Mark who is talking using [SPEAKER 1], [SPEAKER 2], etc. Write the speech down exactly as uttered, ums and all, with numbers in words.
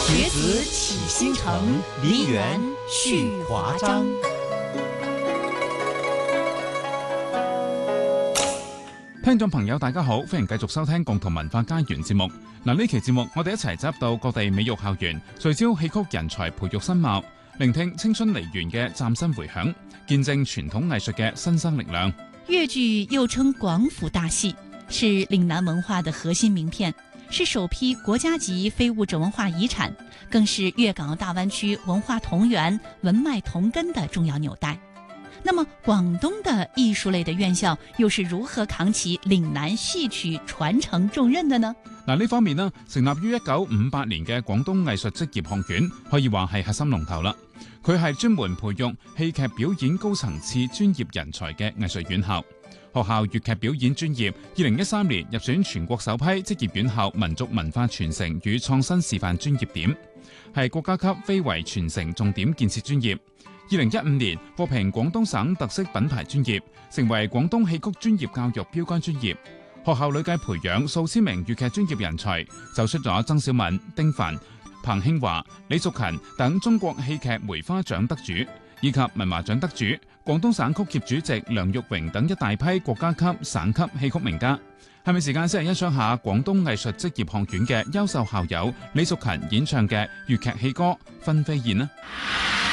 [SPEAKER 1] 學子起新城，梨園續華章。
[SPEAKER 2] 聽眾朋友大家好，歡迎繼續收聽共同文化家園節目。嗱，呢期節目我哋一齊走入到各地美育校園，聚焦戲曲人才培育新貌，聆聽青春梨園嘅嶄新回響，見證傳統藝術嘅新生力量。
[SPEAKER 3] 粵劇又稱廣府大戲，是嶺南文化的核心名片，是首批國家級非物質文化遺產，更是粵港澳大灣區文化同源、文脈同根的重要紐帶。那麼廣東的藝術類的院校又是如何扛起嶺南戲曲傳承重任的呢？
[SPEAKER 2] 嗱，呢方面呢，成立於一九五八年嘅廣東藝術職業學院可以話係核心龍頭啦。佢係專門培育戲劇表演高層次專業人才嘅藝術院校。學校粵劇表演專業二零一三年入選全國首批職業院校民族文化傳承與創新示範專業點，係國家級非遺傳承重點建設專業。二零一五年獲評廣東省特色品牌專業，成為廣東戲曲專業教育標杆專業。學校累計培養數千名粵劇專業人才，走出咗曾小敏、丁凡、彭興華、李淑勤等中國戲劇梅花獎得主，以及文華獎得主、廣東省曲協主席梁玉榮等一大批國家級、省級戲曲名家。係咪時間先嚟欣賞下廣東藝術職業學院嘅優秀校友李淑勤演唱嘅粵劇戲歌《分飛燕》呢？